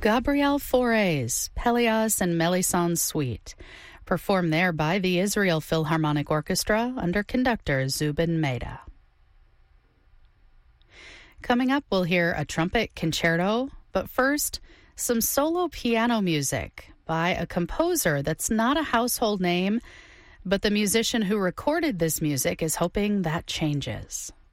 Gabriel Fauré's Pelléas and Melisande Suite, performed there by the Israel Philharmonic Orchestra under conductor Zubin Mehta. Coming up, we'll hear a trumpet concerto, but first, some solo piano music by a composer that's not a household name, but the musician who recorded this music is hoping that changes.